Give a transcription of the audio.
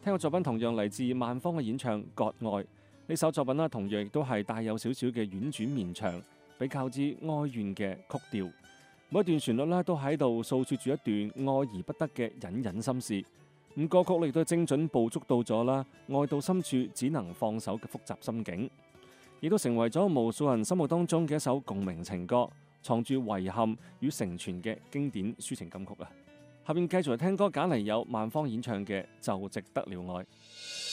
聽過作品同樣嚟自萬芳嘅演唱《割愛》，呢首作品啦，同樣亦都係帶有少少嘅婉轉綿長，比較之哀怨嘅曲調。每一段旋律啦，都喺度訴說住一段愛而不得嘅隱隱心事。咁歌曲亦都精準捕捉到咗啦，愛到深處只能放手嘅複雜心境，亦都成為咗無數人心目當中嘅一首共鳴情歌，藏住遺憾與成全嘅經典抒情金曲啊！下邊繼續嚟聽歌，揀嚟有萬芳演唱嘅《就值得了愛》。